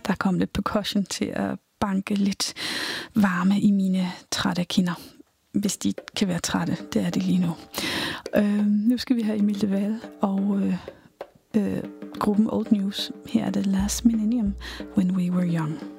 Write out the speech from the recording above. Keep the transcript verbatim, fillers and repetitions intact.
Der kom lidt percussion til at banke lidt varme i mine trætte kinder. Hvis de kan være trætte, det er det lige nu. Øh, nu skal vi have Emil de Waal og øh, øh, gruppen Old News. Her er det Last Millennium, When We Were Young.